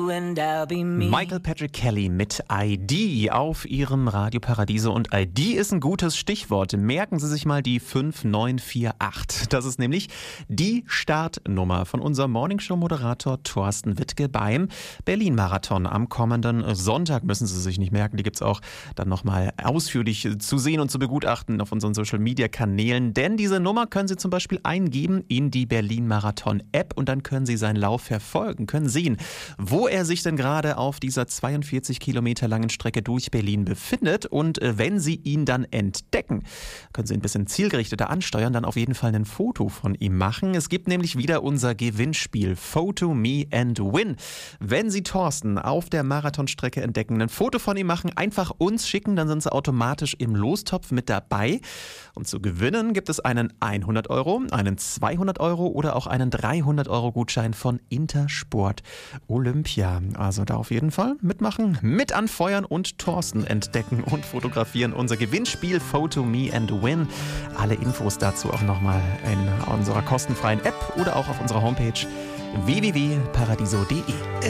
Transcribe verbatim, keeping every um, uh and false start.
Michael Patrick Kelly mit I D auf Ihrem Radio Paradiso, und I D ist ein gutes Stichwort. Merken Sie sich mal die fünf neun vier acht. Das ist nämlich die Startnummer von unserem Morningshow-Moderator Thorsten Wittke beim Berlin-Marathon am kommenden Sonntag. Müssen Sie sich nicht merken, die gibt es auch dann nochmal ausführlich zu sehen und zu begutachten auf unseren Social-Media-Kanälen. Denn diese Nummer können Sie zum Beispiel eingeben in die Berlin-Marathon-App und dann können Sie seinen Lauf verfolgen, können sehen, wo er sich denn gerade auf dieser zweiundvierzig Kilometer langen Strecke durch Berlin befindet. Und wenn Sie ihn dann entdecken, können Sie ein bisschen zielgerichteter ansteuern, dann auf jeden Fall ein Foto von ihm machen. Es gibt nämlich wieder unser Gewinnspiel Photo Me and Win. Wenn Sie Thorsten auf der Marathonstrecke entdecken, ein Foto von ihm machen, einfach uns schicken, dann sind Sie automatisch im Lostopf mit dabei. Und zu gewinnen gibt es einen hundert Euro, einen zweihundert Euro oder auch einen dreihundert Euro Gutschein von Intersport Olympia. Also da auf jeden Fall mitmachen, mit anfeuern und Thorsten entdecken und fotografieren. Unser Gewinnspiel Photo Me and Win. Alle Infos dazu auch nochmal in unserer kostenfreien App oder auch auf unserer Homepage w w w punkt paradiso punkt de.